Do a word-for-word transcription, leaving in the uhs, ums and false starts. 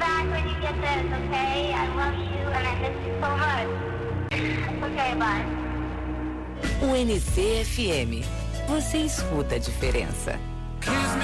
back when you get this, okay? I love you and I miss you so much. Okay, bye. O N C F M. Você escuta a diferença.